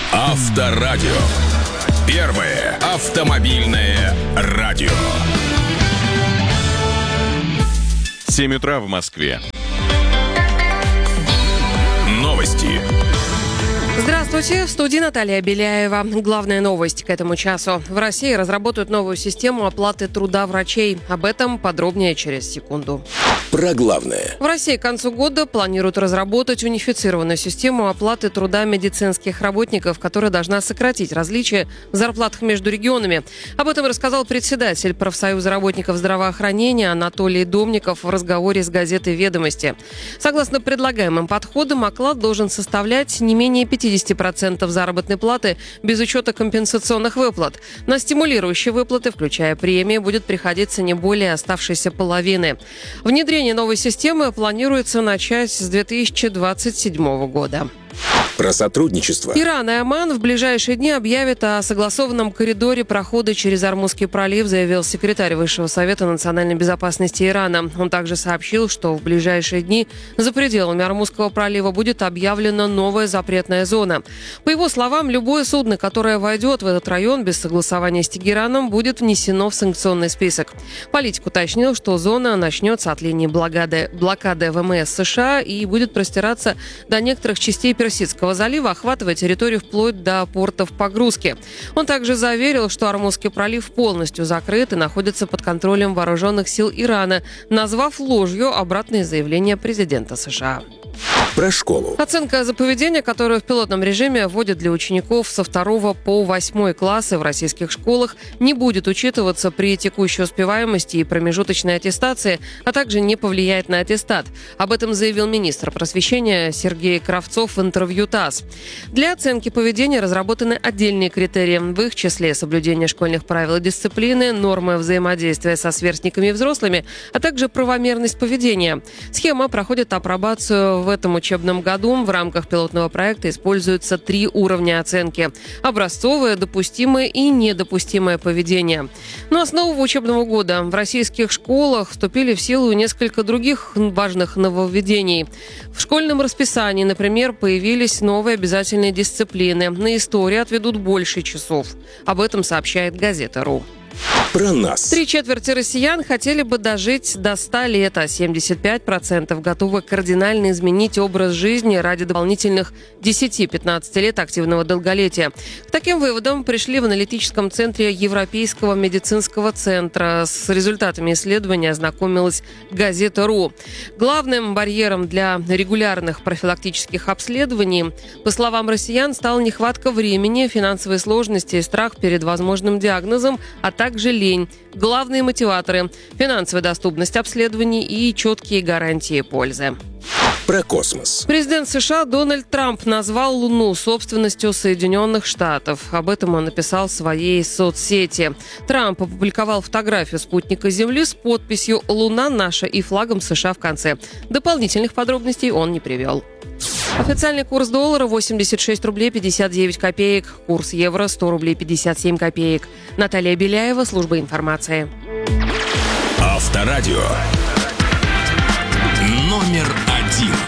Авторадио. Первое автомобильное радио. 7 утра в Москве. Новости. Здравствуйте, в студии Наталья Беляева. Главная новость к этому часу. В России разработают новую систему оплаты труда врачей. Об этом подробнее через секунду. Про главное. В России к концу года планируют разработать унифицированную систему оплаты труда медицинских работников, которая должна сократить различия в зарплатах между регионами. Об этом рассказал председатель профсоюза работников здравоохранения Анатолий Домников в разговоре с газетой «Ведомости». Согласно предлагаемым подходам, оклад должен составлять не менее 50% заработной платы без учета компенсационных выплат. На стимулирующие выплаты, включая премии, будет приходиться не более оставшейся половины. Внедрение новой системы планируется начать с 2027 года. Про сотрудничество. Иран и Оман в ближайшие дни объявят о согласованном коридоре прохода через Ормузский пролив, заявил секретарь Высшего совета национальной безопасности Ирана. Он также сообщил, что в ближайшие дни за пределами Ормузского пролива будет объявлена новая запретная зона. По его словам, любое судно, которое войдет в этот район без согласования с Тегераном, будет внесено в санкционный список. Политик уточнил, что зона начнется от линии блокады ВМС США и будет простираться до некоторых частей Персидского залива, охватывая территорию вплоть до портов погрузки. Он также заверил, что Ормузский пролив полностью закрыт и находится под контролем вооруженных сил Ирана, назвав ложью обратное заявление президента США. Про школу. Оценка за поведение, которую в пилотном режиме вводят для учеников со 2 по 8 классы в российских школах, не будет учитываться при текущей успеваемости и промежуточной аттестации, а также не повлияет на аттестат.Об этом заявил министр просвещения Сергей Кравцов в интервью ТАСС. Для оценки поведения разработаны отдельные критерии. В их числе соблюдение школьных правил и дисциплины, нормы взаимодействия со сверстниками и взрослыми, а также правомерность поведения. Схема проходит апробацию в этом учебном году. В рамках пилотного проекта используются 3 уровня оценки: образцовое, допустимое и недопустимое поведение. Но с нового учебного года в российских школах вступили в силу несколько других важных нововведений. В школьном расписании, например, появились новые обязательные дисциплины. На истории отведут больше часов. Об этом сообщает газета.ру. Про нас. 3/4 россиян хотели бы дожить до 100 лет, а 75% готовы кардинально изменить образ жизни ради дополнительных 10-15 лет активного долголетия. К таким выводам пришли в аналитическом центре Европейского медицинского центра. С результатами исследования ознакомилась газета.ру. Главным барьером для регулярных профилактических обследований, по словам россиян, стала нехватка времени, финансовые сложности и страх перед возможным диагнозом, а также лень. Главные мотиваторы – финансовая доступность обследований и четкие гарантии пользы. Про космос. Президент США Дональд Трамп назвал Луну собственностью Соединенных Штатов. Об этом он написал в своей соцсети. Трамп опубликовал фотографию спутника Земли с подписью «Луна наша» и флагом США в конце. Дополнительных подробностей он не привел. Официальный курс доллара 86 рублей 59 копеек. Курс евро 100 рублей 57 копеек. Наталья Беляева, служба информации. Авторадио. Номер 1.